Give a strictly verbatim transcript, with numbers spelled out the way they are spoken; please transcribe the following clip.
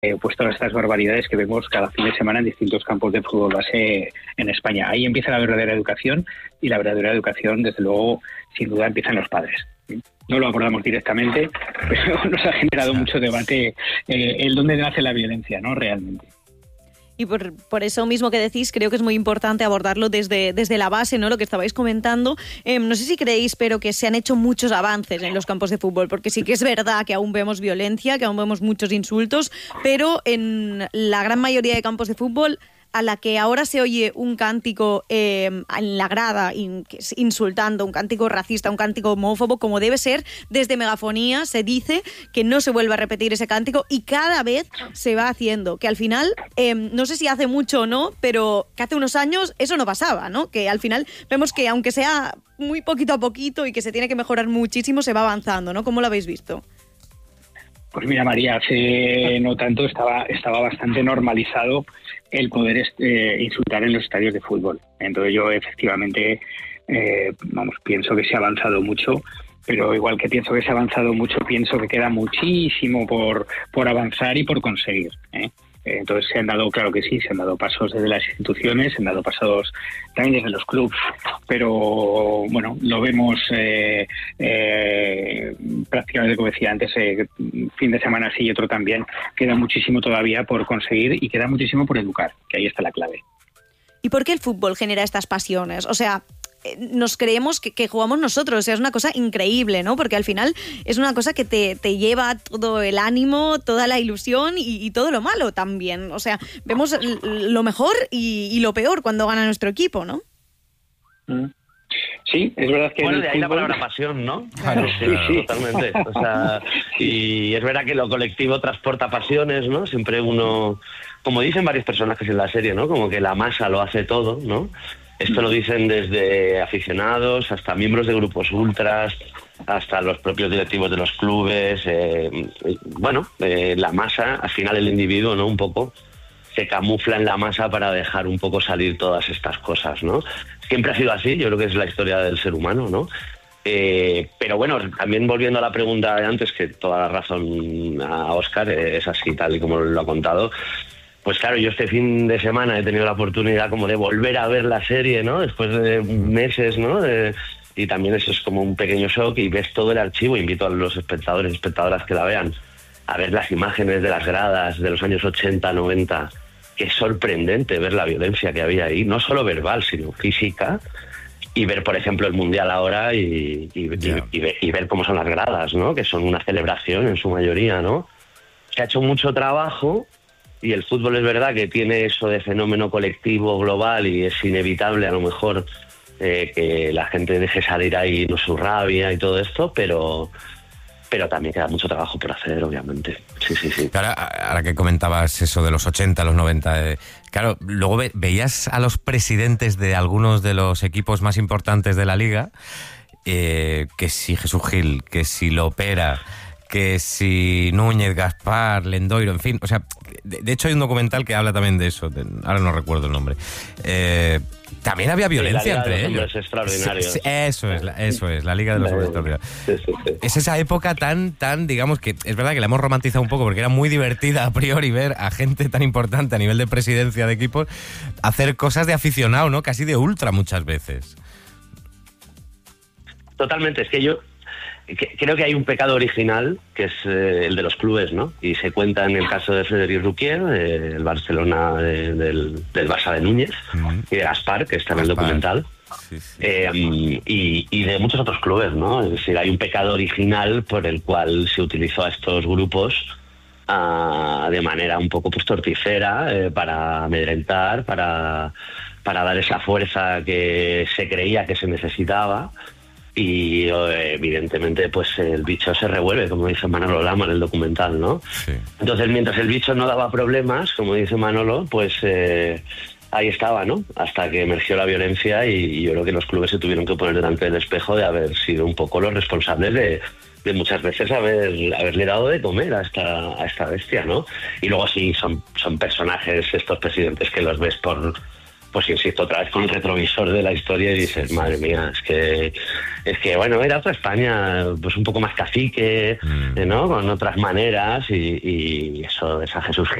eh, pues todas estas barbaridades que vemos cada fin de semana en distintos campos de fútbol base en España. Ahí empieza la verdadera educación, y la verdadera educación, desde luego, sin duda, empieza en los padres. No lo abordamos directamente, pero nos ha generado mucho debate eh, el dónde nace la violencia, ¿no? Realmente. Y por, por eso mismo que decís, creo que es muy importante abordarlo desde, desde la base, ¿no? Lo que estabais comentando. Eh, no sé si creéis, pero que se han hecho muchos avances en los campos de fútbol, porque sí que es verdad que aún vemos violencia, que aún vemos muchos insultos, pero en la gran mayoría de campos de fútbol, a la que ahora se oye un cántico eh, en la grada in, insultando, un cántico racista, un cántico homófobo, como debe ser, desde megafonía se dice que no se vuelve a repetir ese cántico, y cada vez se va haciendo, que al final, eh, no sé si hace mucho o no, pero que hace unos años eso no pasaba, ¿no? Que al final vemos que aunque sea muy poquito a poquito y que se tiene que mejorar muchísimo, se va avanzando, ¿no? ¿Cómo lo habéis visto? Pues mira, María, hace no tanto estaba, estaba bastante normalizado el poder eh, insultar en los estadios de fútbol. Entonces yo efectivamente, eh, vamos, pienso que se ha avanzado mucho, pero igual que pienso que se ha avanzado mucho, pienso que queda muchísimo por, por avanzar y por conseguir, ¿eh? Entonces se han dado, claro que sí, se han dado pasos desde las instituciones, se han dado pasos también desde los clubes, pero bueno, lo vemos eh, eh, prácticamente, como decía antes, eh, fin de semana sí y otro también, queda muchísimo todavía por conseguir y queda muchísimo por educar, que ahí está la clave. ¿Y por qué el fútbol genera estas pasiones? O sea, nos creemos que, que jugamos nosotros, o sea, es una cosa increíble, ¿no? Porque al final es una cosa que te, te lleva todo el ánimo, toda la ilusión y, y todo lo malo también. O sea, vemos lo mejor y, y lo peor cuando gana nuestro equipo, ¿no? Sí, es verdad que... Bueno, el de ahí fútbol... la palabra pasión, ¿no? Claro, sí, sí, sí. Totalmente. O sea, y es verdad que lo colectivo transporta pasiones, ¿no? Siempre uno, como dicen varios personajes en la serie, ¿no? Como que la masa lo hace todo, ¿no? Esto lo dicen desde aficionados hasta miembros de grupos ultras, hasta los propios directivos de los clubes. Eh, bueno, eh, la masa, al final el individuo, ¿no? Un poco se camufla en la masa para dejar un poco salir todas estas cosas, ¿no? Siempre ha sido así, yo creo que es la historia del ser humano, ¿no? Eh, pero bueno, también volviendo a la pregunta de antes, que toda la razón a Óscar, eh, es así tal y como lo ha contado. Pues claro, yo este fin de semana he tenido la oportunidad como de volver a ver la serie, ¿no? Después de meses, ¿no? De, y también eso es como un pequeño shock, y ves todo el archivo. Invito a los espectadores y espectadoras que la vean a ver las imágenes de las gradas de los años ochenta, noventa. Que es sorprendente ver la violencia que había ahí, no solo verbal, sino física. Y ver, por ejemplo, el Mundial ahora y, y, yeah. y, y, ver, y ver cómo son las gradas, ¿no? Que son una celebración en su mayoría, ¿no? Se ha hecho mucho trabajo. Y el fútbol es verdad que tiene eso de fenómeno colectivo global, y es inevitable a lo mejor eh, que la gente deje salir ahí no su rabia y todo esto, pero pero también queda mucho trabajo por hacer, obviamente. Sí, sí, sí. Ahora, ahora que comentabas eso de los ochenta, los noventa, eh, claro, luego ve, veías a los presidentes de algunos de los equipos más importantes de la liga, eh, que si Jesús Gil, que si Lopera, que si Núñez, Gaspar, Lendoiro, en fin, o sea, de, de hecho hay un documental que habla también de eso, de, ahora no recuerdo el nombre. Eh, también había violencia sí, entre ellos. Extraordinarios. Sí, eso es, la, eso es, la Liga de los Hombres Extraordinarios. Sí, sí, sí. Es esa época tan, tan, digamos que es verdad que la hemos romantizado un poco porque era muy divertida a priori ver a gente tan importante a nivel de presidencia de equipos hacer cosas de aficionado, ¿no? Casi de ultra muchas veces. Totalmente, es que yo creo que hay un pecado original, que es eh, el de los clubes, ¿no? Y se cuenta en el caso de Frederic Ruquier, eh, el Barcelona de, del, del Barça de Núñez, uh-huh. y de Gaspar, que está en el documental, sí, sí. Eh, y, y de muchos otros clubes, ¿no? Es decir, hay un pecado original por el cual se utilizó a estos grupos uh, de manera un poco pues torticera, eh, para amedrentar, para, para dar esa fuerza que se creía que se necesitaba. Y evidentemente pues el bicho se revuelve, como dice Manolo Lama en el documental, ¿no? Sí. Entonces mientras el bicho no daba problemas, como dice Manolo, pues eh, ahí estaba, ¿no? Hasta que emergió la violencia, y, y yo creo que los clubes se tuvieron que poner delante del espejo de haber sido un poco los responsables de, de muchas veces haber haberle dado de comer a esta, a esta bestia, ¿no? Y luego sí, son, son personajes estos presidentes que los ves por pues insisto, otra vez con el retrovisor de la historia y dices, madre mía, es que, es que bueno, era otra España, pues un poco más cacique, mm. ¿no? Con otras maneras y, y eso, esa Jesús